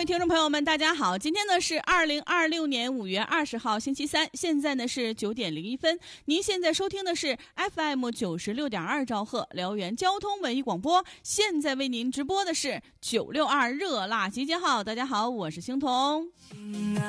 位听众朋友们大家好，今天呢是2026年5月20号星期三，现在呢是9点01分，您现在收听的是 FM 96.2兆赫辽源交通文艺广播，现在为您直播的是962热辣集结号。大家好，我是星彤。